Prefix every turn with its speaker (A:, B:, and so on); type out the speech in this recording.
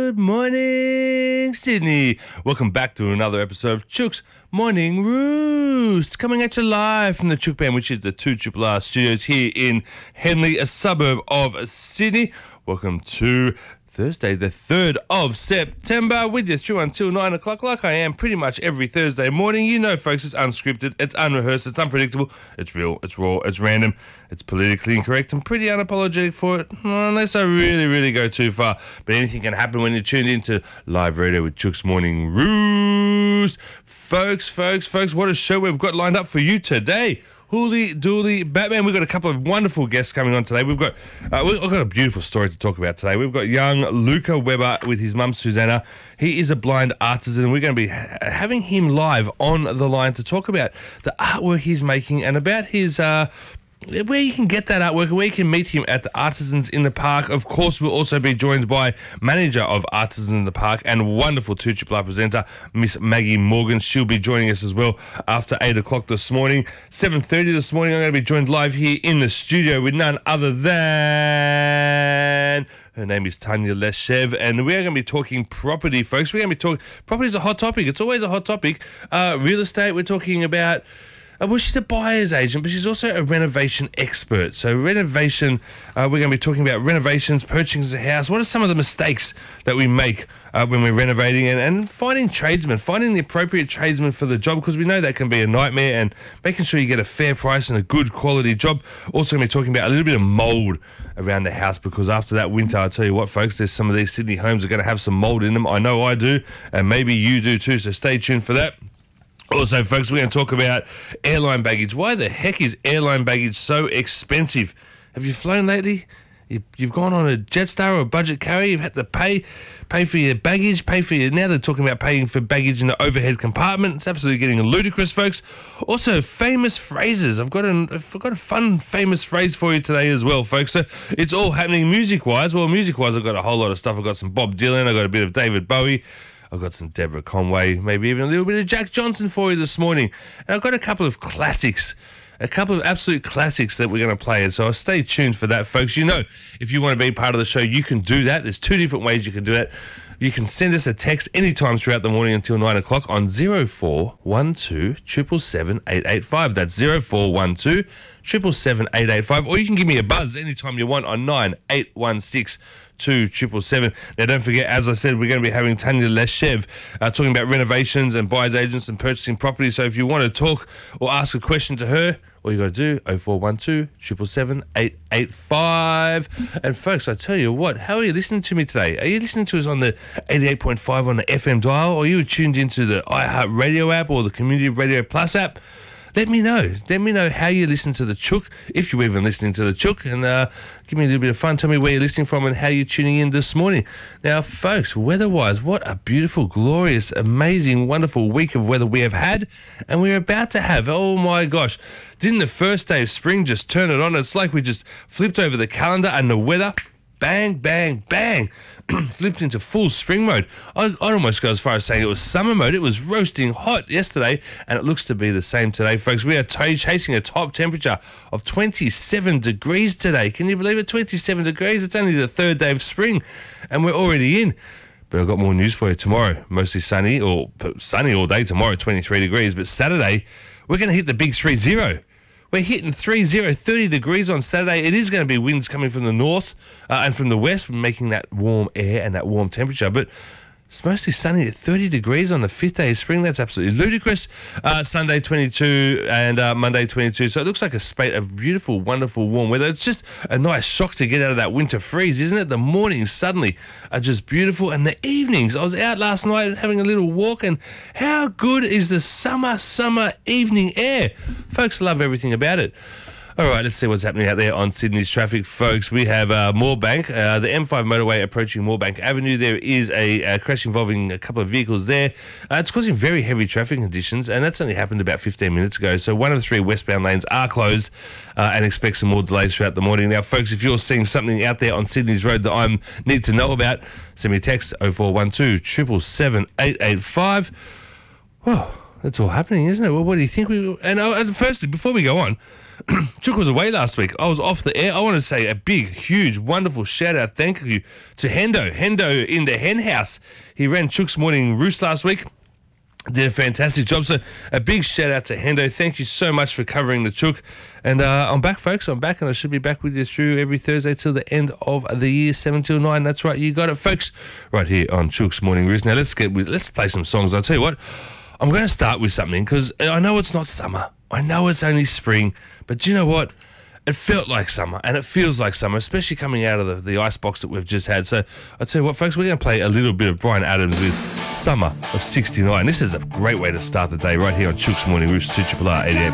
A: Good morning, Sydney. Welcome back to another episode of Chook's Morning Roost. Coming at you live from the Chook Band, which is the 2RRR studios here in Henley, a suburb of Sydney. Welcome to Thursday, the 3rd of September, with you through until 9 o'clock, like I am pretty much every Thursday morning. You know, folks, it's unscripted, it's unrehearsed, it's unpredictable, it's real, it's raw, it's random, it's politically incorrect. I'm pretty unapologetic for it, unless I really go too far. But anything can happen when you're tuned into live radio with Chook's Morning Roost. Folks, what a show we've got lined up for you today. Holy dooly Batman. We've got a couple of wonderful guests coming on today. We've got a beautiful story to talk about today. We've got young Luca Weber with his mum Susanna. He is a blind artisan. We're going to be having him live on the line to talk about the artwork he's making and about his where you can get that artwork, where you can meet him at the Artisans in the Park. Of course, we'll also be joined by manager of Artisans in the Park and wonderful 2RRR presenter, Miss Maggie Morgan. She'll be joining us as well after 8 o'clock this morning. 7:30 this morning, I'm going to be joined live here in the studio with none other than... her name is Tanya Leshev, and we're going to be talking property, folks. We're going to be talking... property is a hot topic. It's always a hot topic. Real estate, we're talking about... well, she's a buyer's agent, but she's also a renovation expert. So renovation, we're going to be talking about renovations, purchasing a house. What are some of the mistakes that we make when we're renovating, and finding tradesmen, finding the appropriate tradesman for the job, because we know that can be a nightmare, and making sure you get a fair price and a good quality job. Also going to be talking about a little bit of mould around the house, because after that winter, I'll tell you what, folks, there's some of these Sydney homes are going to have some mould in them. I know I do, and maybe you do too, so stay tuned for that. Also, folks, we're going to talk about airline baggage. Why the heck is airline baggage so expensive? Have you flown lately? You've gone on a Jetstar or a budget carrier. You've had to pay for your baggage, now they're talking about paying for baggage in the overhead compartment. It's absolutely getting ludicrous, folks. Also, famous phrases. I've got a fun famous phrase for you today as well, folks. So it's all happening music-wise. Well, music-wise, I've got a whole lot of stuff. I've got some Bob Dylan. I've got a bit of David Bowie. I've got some Deborah Conway, maybe even a little bit of Jack Johnson for you this morning. And I've got a couple of classics, a couple of absolute classics that we're going to play. And so stay tuned for that, folks. You know, if you want to be part of the show, you can do that. There's two different ways you can do that. You can send us a text anytime throughout the morning until 9 o'clock on 0412 777 885. That's 0412 777 885. Or you can give me a buzz anytime you want on 9816 2777. Now, don't forget, as I said, we're going to be having Tanya Leshev talking about renovations and buyer's agents and purchasing property. So if you want to talk or ask a question to her, all you got to do, 0412 777 885. And folks, I tell you what, how are you listening to me today? Are you listening to us on the 88.5 on the FM dial, or are you tuned into the iHeartRadio app or the Community Radio Plus app? Let me know. Let me know how you listen to the Chook, if you're even listening to the Chook, and give me a little bit of fun. Tell me where you're listening from and how you're tuning in this morning. Now, folks, weather-wise, what a beautiful, glorious, amazing, wonderful week of weather we have had, and we're about to have. Oh, my gosh. Didn't the first day of spring just turn it on? It's like we just flipped over the calendar and the weather, bang, bang, bang, flipped into full spring mode. I'd almost go as far as saying it was summer mode. It was roasting hot yesterday, and it looks to be the same today, folks. We are chasing a top temperature of 27 degrees today. Can you believe it? 27 degrees. It's only the third day of spring, and we're already in. But I've got more news for you tomorrow. Mostly sunny, or sunny all day tomorrow, 23 degrees. But Saturday, we're going to hit the big 30. We're hitting 30 degrees on Saturday. It is going to be winds coming from the north and from the west, making that warm air and that warm temperature. But it's mostly sunny at 30 degrees on the 5th day of spring. That's absolutely ludicrous. Sunday 22 and Monday 22. So it looks like a spate of beautiful, wonderful, warm weather. It's just a nice shock to get out of that winter freeze, isn't it? The mornings suddenly are just beautiful. And the evenings, I was out last night having a little walk, and how good is the summer evening air? Folks love everything about it. All right, let's see what's happening out there on Sydney's traffic, folks. We have Moorebank, the M5 motorway approaching Moorebank Avenue. There is a crash involving a couple of vehicles there. It's causing very heavy traffic conditions, and that's only happened about 15 minutes ago. So one of the three westbound lanes are closed, and expect some more delays throughout the morning. Now, folks, if you're seeing something out there on Sydney's road that I need to know about, send me a text 0412 777 885. Whoa. That's all happening, isn't it? Well, what do you think? And firstly, before we go on, Chook was away last week. I was off the air. I want to say a big, huge, wonderful shout out. Thank you to Hendo. Hendo in the hen house. He ran Chook's Morning Roost last week. Did a fantastic job. So a big shout out to Hendo. Thank you so much for covering the Chook. And I'm back, folks. I'm back, and I should be back with you through every Thursday till the end of the year, 7 till 9. That's right. You got it, folks. Right here on Chook's Morning Roost. Now let's play some songs. I'll tell you what. I'm going to start with something because I know it's not summer. I know it's only spring, but do you know what? It felt like summer, and it feels like summer, especially coming out of the icebox that we've just had. So I'll tell you what, folks, we're going to play a little bit of Bryan Adams with Summer of '69. This is a great way to start the day right here on Chook's Morning Roost, 2RRR 88.